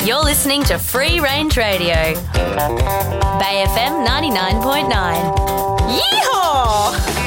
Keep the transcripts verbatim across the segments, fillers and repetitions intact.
You're listening to Free Range Radio. Bay F M ninety-nine point nine. Yeehaw!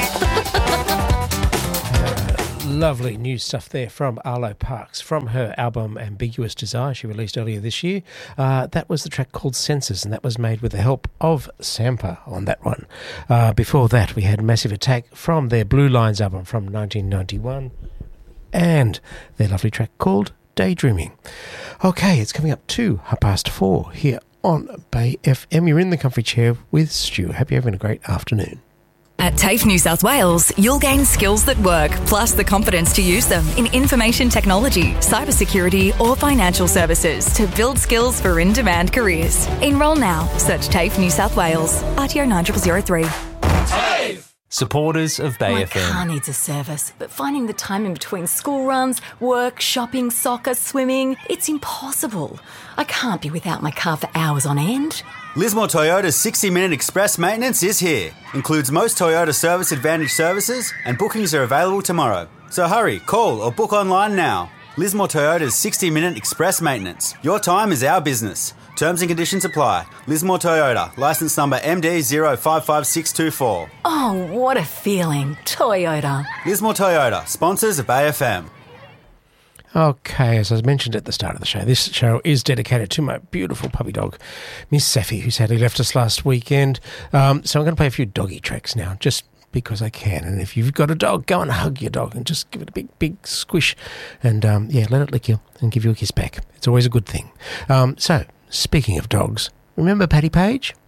Lovely new stuff there from Arlo Parks from her album Ambiguous Desire she released earlier this year. Uh, that was the track called Senses, and that was made with the help of Sampa on that one. Uh, before that, we had Massive Attack from their Blue Lines album from nineteen ninety-one and their lovely track called Daydreaming. Okay, it's coming up to half past four here on Bay F M. You're in the comfy chair with Stu. Hope you're having a great afternoon. At TAFE New South Wales, you'll gain skills that work, plus the confidence to use them in information technology, cybersecurity or financial services to build skills for in-demand careers. Enrol now. Search TAFE New South Wales. R T O nine zero zero three. TAFE! Supporters of Bay My F M. My car needs a service, but finding the time in between school runs, work, shopping, soccer, swimming, it's impossible. I can't be without my car for hours on end. Lismore Toyota's sixty minute express maintenance is here. Includes most Toyota Service Advantage services, and bookings are available tomorrow. So hurry, call or book online now. Lismore Toyota's sixty minute express maintenance. Your time is our business. Terms and conditions apply. Lismore Toyota, licence number M D zero five five six two four. Oh, what a feeling. Toyota. Lismore Toyota, sponsors of Bay F M. Okay, as I mentioned at the start of the show, this show is dedicated to my beautiful puppy dog, Miss Safi, who sadly left us last weekend. Um, so I'm going to play a few doggy tracks now, just because I can. And if you've got a dog, go and hug your dog and just give it a big, big squish. And, um, yeah, let it lick you and give you a kiss back. It's always a good thing. Um, so, speaking of dogs, remember Paddy Page?